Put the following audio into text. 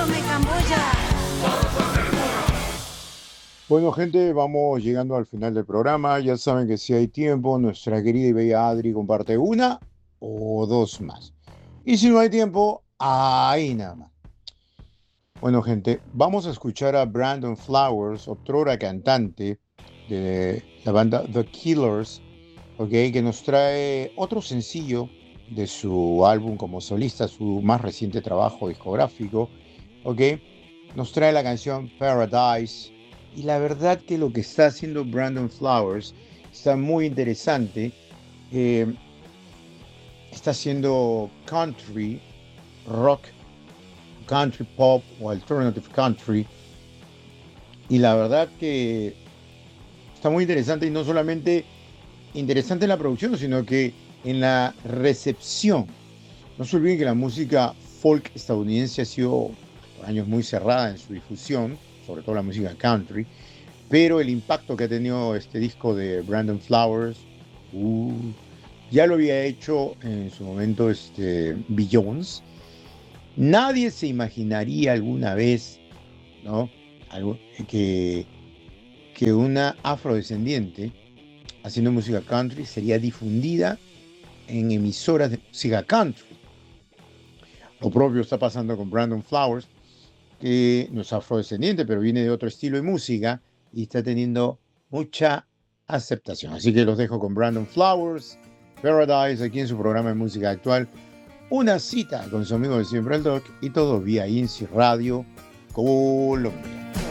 come Camboya. Bueno, gente, vamos llegando al final del programa. Ya saben que si hay tiempo, nuestra querida y bella Adri comparte una o dos más. Y si no hay tiempo, ahí nada más. Bueno, gente, vamos a escuchar a Brandon Flowers, otrora cantante de la banda The Killers, ¿ok? Que nos trae otro sencillo de su álbum como solista, su más reciente trabajo discográfico, ¿ok? Nos trae la canción Paradise. Y la verdad que lo que está haciendo Brandon Flowers está muy interesante. Eh, Está haciendo country, rock, country pop o alternative country. Y la verdad que está muy interesante y no solamente interesante en la producción, sino que en la recepción. No se olviden que la música folk estadounidense ha sido por años muy cerrada en su difusión, sobre todo la música country, pero el impacto que ha tenido este disco de Brandon Flowers, uh, ya lo había hecho en su momento Beyoncé. Nadie se imaginaría alguna vez, ¿no? Algo, que una afrodescendiente haciendo música country sería difundida en emisoras de música country. Lo propio está pasando con Brandon Flowers, que no es afrodescendiente, pero viene de otro estilo de música y está teniendo mucha aceptación. Así que los dejo con Brandon Flowers, Paradise, aquí en su programa de música actual. Una cita con su amigo de siempre el Doc y todo vía INSI Radio Colombia.